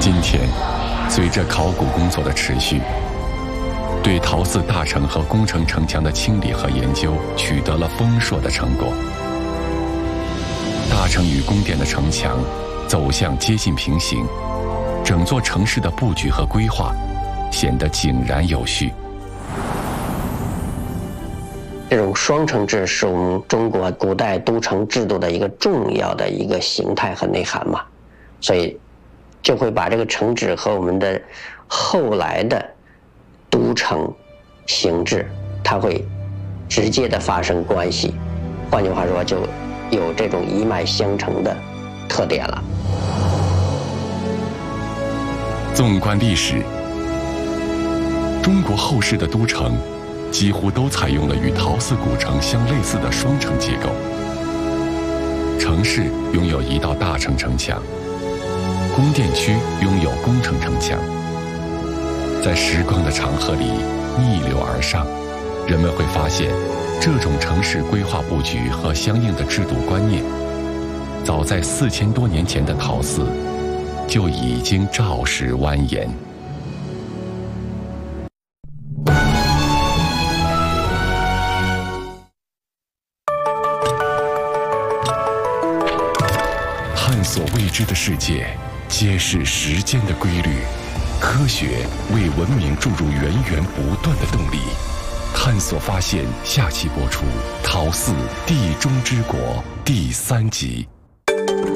今天，随着考古工作的持续，对陶寺大城和宫城城墙的清理和研究取得了丰硕的成果。大城与宫殿的城墙走向接近平行，整座城市的布局和规划显得井然有序。 这种双城制是我们中国古代都城制度的一个重要的一个形态和内涵嘛，所以就会把这个城址和我们的后来的都城形制，它会直接的发生关系。换句话说，就有这种一脉相承的特点了。 纵观历史，中国后世的都城几乎都采用了与陶寺古城相类似的双城结构。城市拥有一道大城城墙，宫殿区拥有宫城城墙。在时光的长河里逆流而上，人们会发现，这种城市规划布局和相应的制度观念，早在4000多年前的陶寺就已经照实蜿蜒。探索未知的世界，揭示时间的规律，科学为文明注入源源不断的动力。探索发现，下期播出《陶寺地中之国》第3集。